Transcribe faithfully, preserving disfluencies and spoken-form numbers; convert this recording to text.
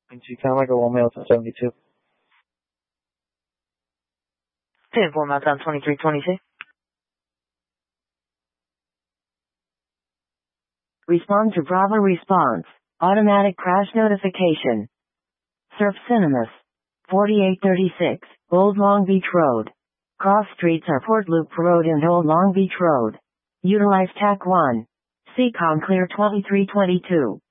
G Comic or one mail to seventy-two. ten four, Mountain twenty-three twenty-six. Respond to Bravo response. Automatic crash notification. Surf Cinemas. forty-eight thirty-six, Old Long Beach Road. Cross streets are Port Loop Road and Old Long Beach Road. Utilize T A C one. C COM clear twenty-three twenty-two.